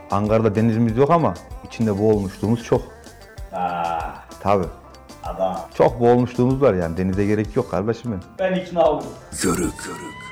Ankara'da denizimiz yok ama içinde boğulmuşluğumuz çok. Tabii. Adam. Çok boğulmuşluğumuz var yani. Denize gerek yok kardeşim benim. Ben ikna oldum. Körük.